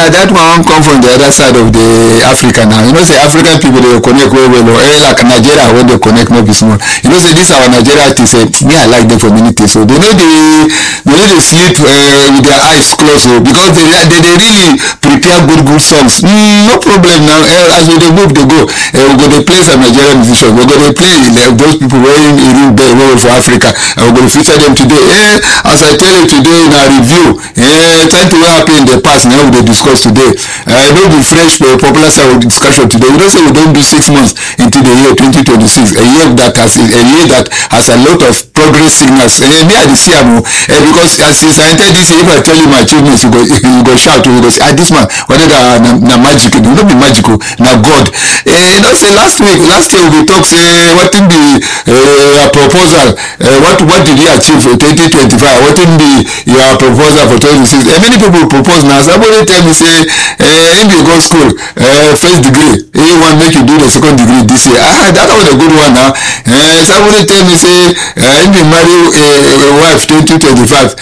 that one come from the other side of the Africa now. You know, say African people they connect well, like Nigeria when they connect not be small. You know, say this our Nigeria artists, me I like them for many things. So they know they sleep with their eyes closed, because they really prepare good songs. No problem now. As we move, they go. We're going to play some Nigerian musicians. We're going to play those people wearing very well for Africa. And we're going to feature them today. As I tell you today in our review, trying to happen in the past, now we discuss today. Don't be fresh for a popular side of discussion today. We don't say we don't do 6 months into the year 2026, a year that has a lot of progress signals. Me I see because since I entered this year, if I tell you my achievements, you go shout, you go say, this man, whether na magic, it will not be magical, na God. You know, say last year we talk say what in the proposal, what did you achieve for 2025? What in the your proposal for 2026? Many people propose now. Somebody tell me say, if you go school, first degree, you want make you do the second degree this year. That was a good one now. Somebody tell me say, if you marry a wife 2025,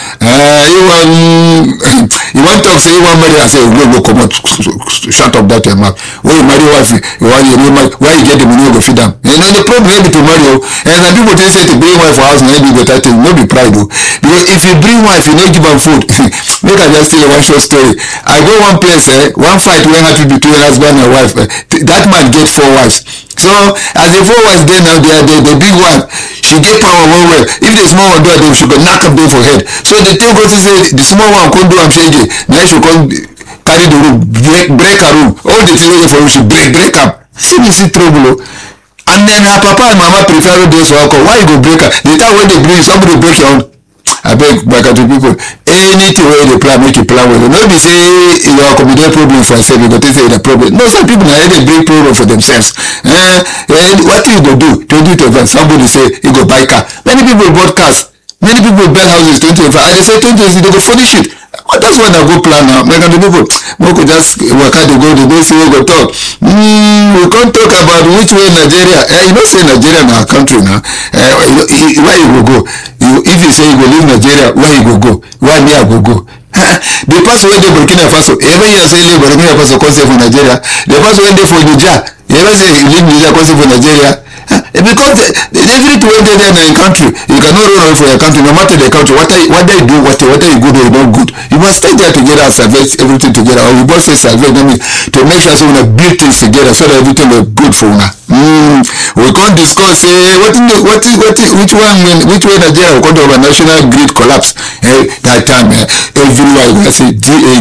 you want to say you want marry, I say go come out, shut up that mouth. When you marry wife, why you get the money to feed them? You know the problem maybe to marry, and some people tell say to bring wife for house, maybe better thing, no be pride though. Because if you bring wife, you don't give them food. Make I just tell you one short story. I go one place, one fight when happy between husband and wife. That man get 4 wives. So as the 4 wives there now, the big one, she get power well. If the small one do it, she go knock up them for head. So the thing goes to say the small one can't do am shege. Now she can't carry the room, break her room. All the things for she break up. See me see trouble. And then her papa and mama prefer those for alcohol. Why you go break her? The time when they bring somebody break your own. I beg back to people, anything where they plan, make you plan well. Not be say you accommodate problem for yourself, you got to say the problem. No, some people now they bring problem for themselves. What you go do? 2025, somebody say you go buy car. Many people bought cars. Many people build houses 2025. And they say 2026 they go furnish it. That's when I go plan now. Make the people could just work out to go to this we go talk. We can't talk about which way Nigeria. You don't say Nigeria in our country now. Where you go go? If you say you go leave Nigeria, where you go? Where me I go? The person when they Burkina Faso, every year say leave Burkina Faso concept for Nigeria. The person when they for Niger, every say leave Niger concept for Nigeria. Because everything when they're in country, you cannot run away from your country, no matter the country. What they do, whether you good or not good, you must stay there together and salvage everything together. Or you both say salvage, I mean, to make sure so we build things together so that everything will good for una. We can't discuss which way Nigeria will come to our national grid collapse. That time everywhere I say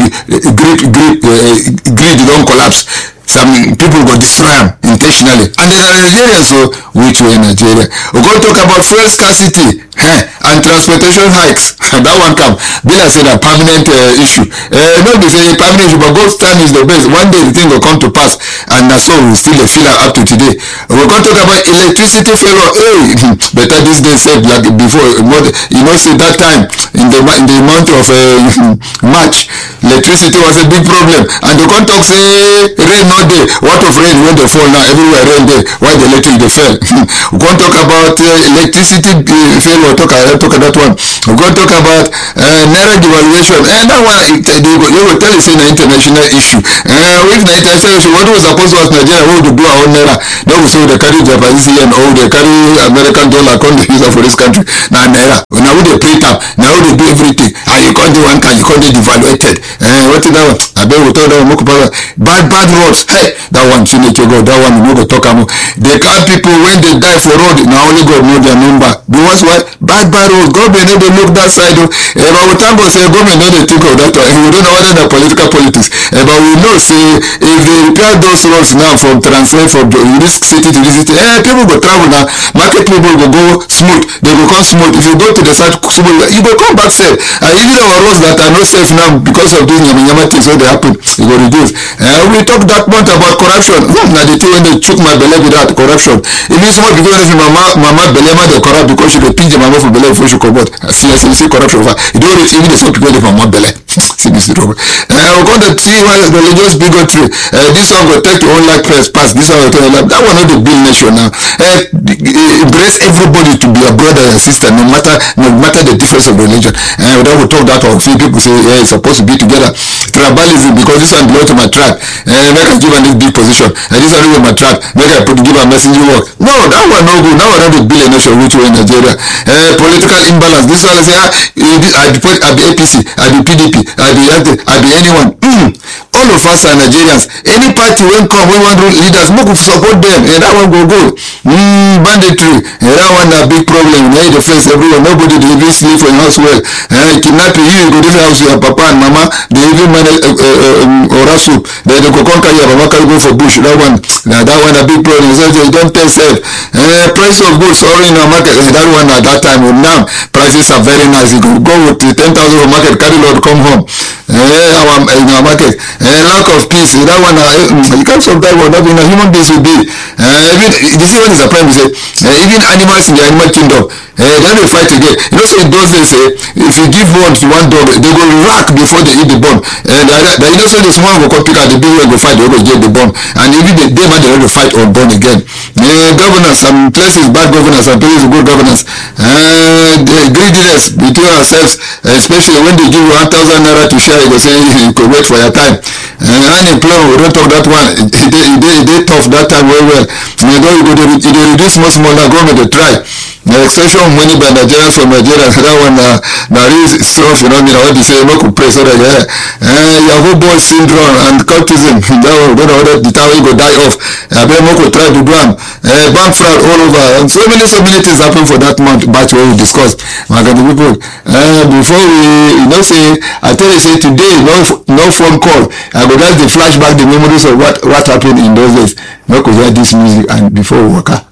grid don't collapse. Some people go destroy them intentionally. And then Nigerians, so which way Nigeria? We're going to talk about fuel scarcity and transportation hikes. That one come. Bill has said a permanent issue. Not be saying permanent issue, but God's time is the best. One day the thing will come to pass, and that's so we still feel up to today. We're going to talk about electricity failure. Better this day said like before. You know, say that time in the month of March, electricity was a big problem, and they can't talk say rain not day. What of rain when they fall now? Everywhere rain day. Why the electric they fell? We're going to talk about electricity failure. Talk that one. We're going to talk about naira devaluation. And that one they will tell you say an international issue. With the international issue, what was supposed to us Nigeria? We would do our own naira. Then we say they carry Japanese yen or they carry American dollar. Can't use it for this country. Now naira. Now they print up. Now they do everything. And you can't do one can. You can't be devaluated. What is that one? I bet we told them bad roads. Hey, that one you need to go. That one you go talk about. They call people when they die for road. Now only God know their number. Because why? Bad roads. Government know they look that side. But we thank God say government know they think of that. We don't know whether the politics. But we know say if they repair those roads now from transfer from this city to this city, people go travel now. Market people go smooth. They go come smooth. If you go to the side smooth, you go come back safe. Even our roads that are not safe now because of these yama things when they happen, it will reduce. We talk that much about corruption. Now the thing when they choke my belly without corruption. If you small people say mama belly ma they corrupt because she dey pinch the mama for belly before she come out. See corruption. You don't reach even the small people dey for mama belly. see this trouble. We're going to see why religious bigotry. This one will take the own like press pass. This one will take like that one not the bill nation now. Embrace everybody to be a brother and sister, no matter the difference of religion. And then we talk that or few people say it's supposed to be together. Tribalism, because this one belongs to my tribe. And make I give them this big position. And this one with my tribe. Make I give a messenger work. No, that one no good. Now we're not the bill nation which way in Nigeria. Political imbalance. This one say I be APC, I be PDP, I be anyone. All of us are Nigerians. Any party when come, we want leaders, we support them, and that one go good. Banditry, and that one a big problem. They the face everywhere. Nobody they even sleep for your house well. Kidnapping you go to the house with your papa and mama. They even manage or soup. They go conquer your mama can go for bush. That one a big problem. So they don't pay safe. Price of goods already in our market. That one at that time now prices are very nice. You go with 10,000 for market, carry load come home. In our market. Lack of peace. That one you can't sometimes what in a human beings will be. Even this one is a problem. Even animals in the animal kingdom. Then they fight again. You know, so in those days, if you give one to one dog, they go rack before they eat the bone. And you know, so the small will come pick out the big one go fight, they will get the bone. And even they might have to fight on bone again. Governance, some places bad governance, some places good governance. The greediness between ourselves, especially when they give you 1,000 naira to share, you go say you could wait for your time. Unemployment, we don't talk that one. They tough that time well. You go reduce small now, government they try. The exception of money by Nigerians from Nigeria, that one real so phenomenal. What they say, no could pray so that Yahoo boy syndrome and cultism, that one going to order the tower you go die off. Abemo could try to do them. Bank fraud all over, and so many things happen for that month. But we will discuss. My God, people, before we, say, I tell you, say today, no phone call. I go just the flashback the memories of what happened in those days. No could hear this music and before we walk out.